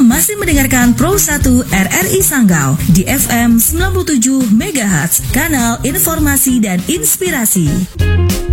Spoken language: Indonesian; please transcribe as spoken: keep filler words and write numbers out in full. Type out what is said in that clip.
masih mendengarkan Pro satu R R I Sanggau di F M sembilan puluh tujuh megahertz, kanal informasi dan inspirasi.